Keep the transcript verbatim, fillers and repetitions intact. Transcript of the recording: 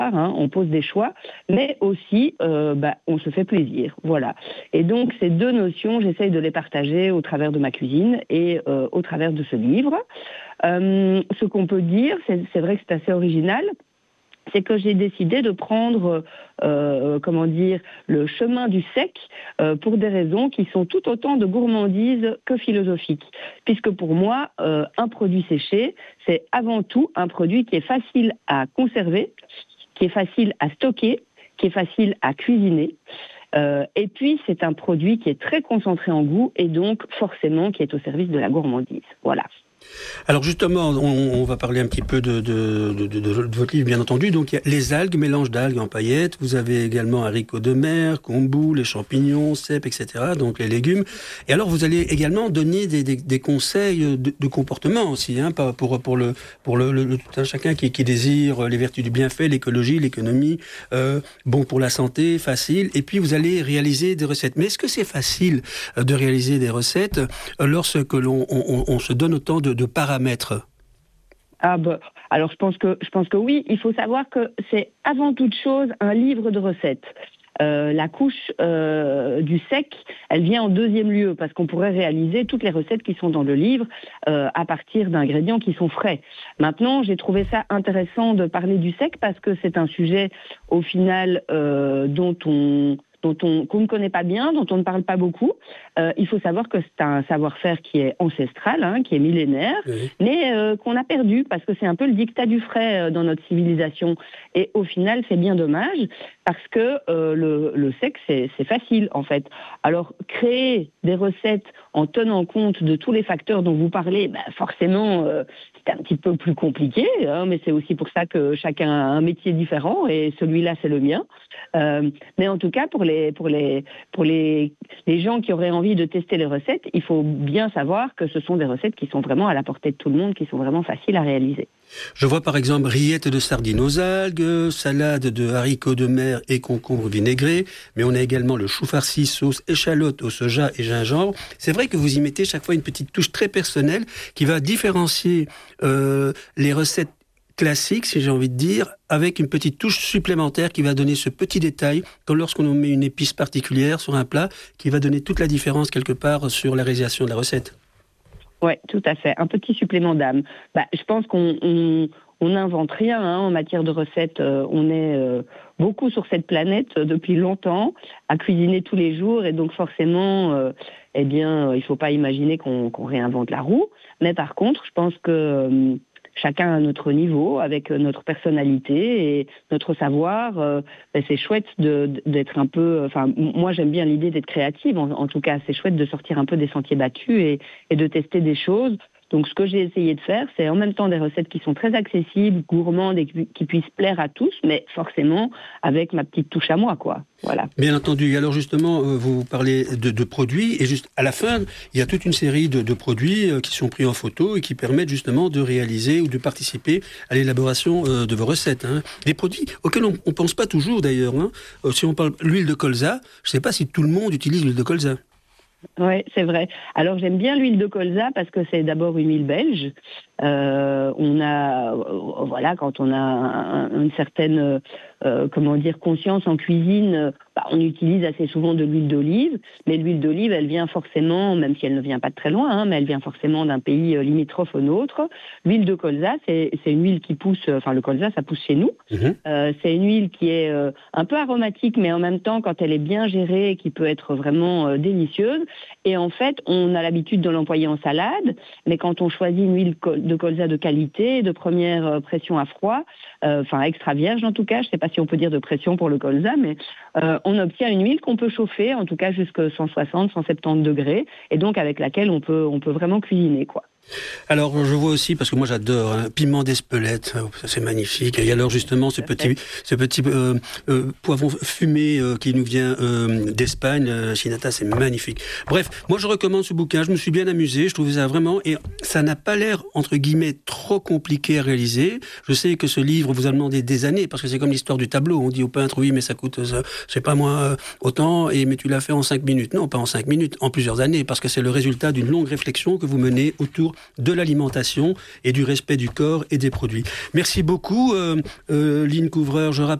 hein, on pose des choix, mais aussi euh, bah, on se fait plaisir, voilà. Et donc ces deux notions, j'essaye de les partager au travers de ma cuisine et euh, au travers de ce livre. Euh, ce qu'on peut dire, c'est, c'est vrai que c'est assez original, c'est que j'ai décidé de prendre, euh, comment dire, le chemin du sec euh, pour des raisons qui sont tout autant de gourmandise que philosophiques. Puisque pour moi, euh, un produit séché, c'est avant tout un produit qui est facile à conserver, qui est facile à stocker, qui est facile à cuisiner. Euh, et puis, c'est un produit qui est très concentré en goût et donc forcément qui est au service de la gourmandise. Voilà. Alors justement, on, on va parler un petit peu de, de, de, de, de votre livre, bien entendu. Donc il y a les algues, mélange d'algues en paillettes. Vous avez également haricots de mer, kombu, les champignons, cèpes, et cetera. Donc les légumes. Et alors vous allez également donner des, des, des conseils de, de comportement aussi, hein, pour, pour, le, pour le, le, le tout un chacun qui, qui désire les vertus du bienfait, l'écologie, l'économie, euh, bon pour la santé, facile. Et puis vous allez réaliser des recettes. Mais est-ce que c'est facile de réaliser des recettes lorsque l'on on, on se donne autant de de paramètres? Ah bah, alors je pense que je pense que oui. Il faut savoir que c'est avant toute chose un livre de recettes. Euh, la couche euh, du sec, elle vient en deuxième lieu parce qu'on pourrait réaliser toutes les recettes qui sont dans le livre euh, à partir d'ingrédients qui sont frais. Maintenant, j'ai trouvé ça intéressant de parler du sec parce que c'est un sujet au final euh, dont on dont on, qu'on ne connaît pas bien, dont on ne parle pas beaucoup. Euh, il faut savoir que c'est un savoir-faire qui est ancestral, hein, qui est millénaire, oui. mais euh, qu'on a perdu parce que c'est un peu le diktat du frais euh, dans notre civilisation. Et au final, c'est bien dommage parce que euh, le, le sec, c'est, c'est facile en fait. Alors, créer des recettes en tenant compte de tous les facteurs dont vous parlez, bah, forcément, euh, c'est un petit peu plus compliqué, hein, mais c'est aussi pour ça que chacun a un métier différent et celui-là, c'est le mien. Euh, mais en tout cas, pour les pour les pour les les gens qui auraient envie de tester les recettes, il faut bien savoir que ce sont des recettes qui sont vraiment à la portée de tout le monde, qui sont vraiment faciles à réaliser. Je vois par exemple rillettes de sardines aux algues, salade de haricots de mer et concombres vinaigrés, mais on a également le chou farci sauce échalote au soja et gingembre. C'est vrai que vous y mettez chaque fois une petite touche très personnelle qui va différencier euh, les recettes classique, si j'ai envie de dire, avec une petite touche supplémentaire qui va donner ce petit détail, comme lorsqu'on met une épice particulière sur un plat, qui va donner toute la différence quelque part sur la réalisation de la recette. Oui, tout à fait. Un petit supplément d'âme. Bah, je pense qu'on on, on n'invente rien hein, en matière de recettes. Euh, on est euh, beaucoup sur cette planète euh, depuis longtemps, à cuisiner tous les jours, et donc forcément, euh, eh bien, euh, il ne faut pas imaginer qu'on, qu'on réinvente la roue. Mais par contre, je pense que euh, chacun à notre niveau, avec notre personnalité et notre savoir, euh, ben c'est chouette de, d'être un peu... Enfin, moi, j'aime bien l'idée d'être créative. En, en tout cas, c'est chouette de sortir un peu des sentiers battus et, et de tester des choses. Donc, ce que j'ai essayé de faire, c'est en même temps des recettes qui sont très accessibles, gourmandes et qui, qui puissent plaire à tous, mais forcément avec ma petite touche à moi, quoi. Voilà. Bien entendu. Alors justement, vous parlez de, de produits et juste à la fin, il y a toute une série de, de produits qui sont pris en photo et qui permettent justement de réaliser ou de participer à l'élaboration de vos recettes. Hein. Des produits auxquels on ne pense pas toujours d'ailleurs. Hein. Si on parle de l'huile de colza, je ne sais pas si tout le monde utilise l'huile de colza. Oui, c'est vrai. Alors j'aime bien l'huile de colza parce que c'est d'abord une huile belge. Euh, on a, euh, voilà, quand on a un, une certaine, euh, comment dire, conscience en cuisine, bah, on utilise assez souvent de l'huile d'olive. Mais l'huile d'olive, elle vient forcément, même si elle ne vient pas de très loin, hein, mais elle vient forcément d'un pays euh, limitrophe au nôtre. L'huile de colza, c'est, c'est une huile qui pousse, enfin le colza, ça pousse chez nous. Mmh. Euh, c'est une huile qui est euh, un peu aromatique, mais en même temps, quand elle est bien gérée, qui peut être vraiment euh, délicieuse. Et en fait, on a l'habitude de l'employer en salade, mais quand on choisit une huile de colza de qualité, de première pression à froid, euh, enfin extra vierge en tout cas, je ne sais pas si on peut dire de pression pour le colza, mais euh, on obtient une huile qu'on peut chauffer, en tout cas jusqu'à cent soixante, cent soixante-dix degrés, et donc avec laquelle on peut, on peut vraiment cuisiner, quoi. Alors, je vois aussi, parce que moi j'adore, hein, piment d'Espelette, ça c'est magnifique. Et alors justement, ce petit, ce petit euh, euh, poivron fumé euh, qui nous vient euh, d'Espagne, euh, Chinata, c'est magnifique. Bref, moi je recommande ce bouquin, je me suis bien amusé, je trouvais ça vraiment, et ça n'a pas l'air, entre guillemets, trop compliqué à réaliser. Je sais que ce livre vous a demandé des années, parce que c'est comme l'histoire du tableau, on dit au peintre, oui, mais ça coûte, ça, je sais pas moi, autant, et mais tu l'as fait en cinq minutes. Non, pas en cinq minutes, en plusieurs années, parce que c'est le résultat d'une longue réflexion que vous menez autour autour de l'alimentation et du respect du corps et des produits. Merci beaucoup, euh, euh, Line Couvreur. Je rappelle